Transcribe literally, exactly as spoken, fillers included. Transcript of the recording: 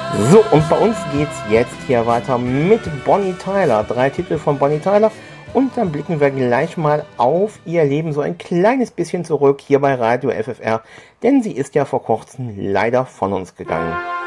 So, und bei uns geht's jetzt hier weiter mit Bonnie Tyler. Drei Titel von Bonnie Tyler. Und dann blicken wir gleich mal auf ihr Leben so ein kleines bisschen zurück hier bei Radio F F R. Denn sie ist ja vor kurzem leider von uns gegangen.